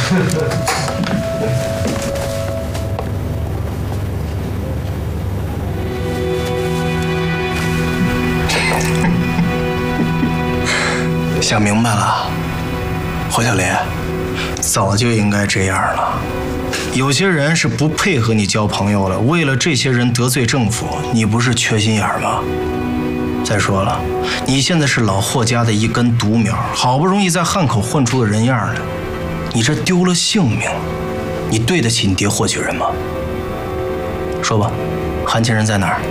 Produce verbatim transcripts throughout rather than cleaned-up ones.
想明白了，侯小林，早就应该这样了。有些人是不配合你交朋友了，为了这些人得罪政府，你不是缺心眼吗？再说了，你现在是老霍家的一根独苗，好不容易在汉口混出个人样来，你这丢了性命，你对得起你爹霍举人吗？说吧，韩亲人在哪儿？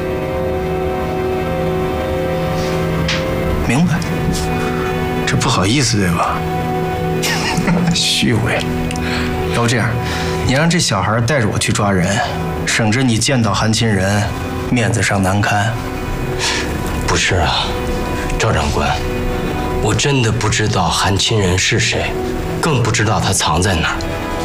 明白。这不好意思对吧？虚伪。要不这样，你让这小孩带着我去抓人，省着你见到韩亲人面子上难堪。 不是啊，赵长官，我真的不知道韩亲人是谁，更不知道他藏在哪儿。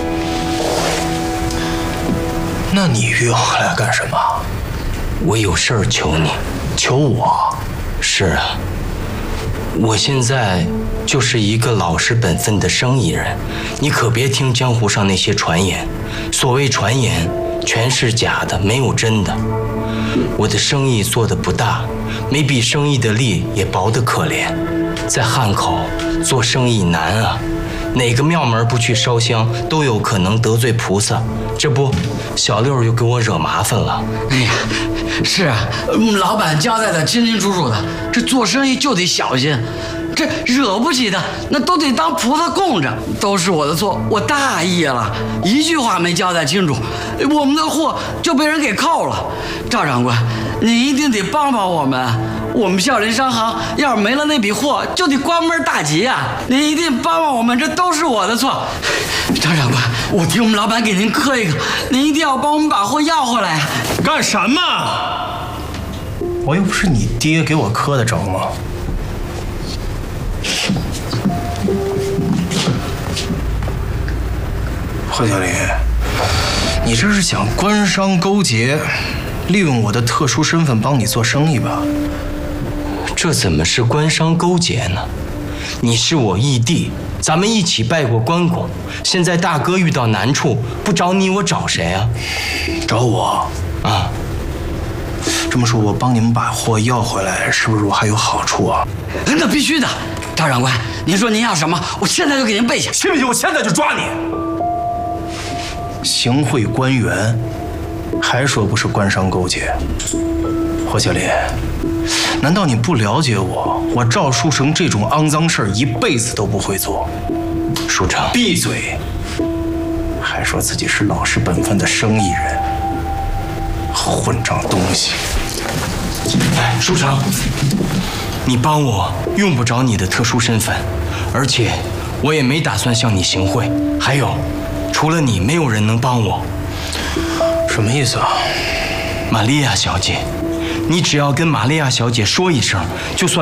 那你约我来干什么？ 我有事儿求你。 求我？ 是啊。我现在就是一个老实本分的生意人，你可别听江湖上那些传言，所谓传言全是假的，没有真的。我的生意做得不大，没笔生意的力也薄得可怜，在汉口做生意难啊，哪个庙门不去烧香，都有可能得罪菩萨。这不，小六又给我惹麻烦了。 哎呀，是啊，老板交代的清清楚楚的，这做生意就得小心，这惹不起的那都得当菩萨供着。都是我的错，我大意了，一句话没交代清楚，我们的货就被人给扣了。赵长官，你一定得帮帮我们，我们孝林商行要是没了那笔货，就得关门大吉啊！您一定帮帮我们，这都是我的错。赵长官，我替我们老板给您磕一个，您一定要帮我们把货要回来。 干什么？我又不是你爹，给我磕得着吗？霍小林，你这是想官商勾结，利用我的特殊身份帮你做生意吧？ 这怎么是官商勾结呢？你是我义弟，咱们一起拜过关公。现在大哥遇到难处，不找你，我找谁啊？ 找我啊？ 这么说，我帮你们把货要回来，是不是我还有好处啊？ 那必须的，赵长官，您说您要什么，我现在就给您备下。 信不信我现在就抓你？行贿官员，还说不是官商勾结？霍小林，难道你不了解我？我赵书成这种肮脏事儿一辈子都不会做。 书成， 闭嘴！还说自己是老实本分的生意人，混账东西！ 哎，书成，你帮我用不着你的特殊身份，而且我也没打算向你行贿。还有，除了你，没有人能帮我。 什么意思啊？ 玛利亚小姐，你只要跟玛利亚小姐说一声，就算。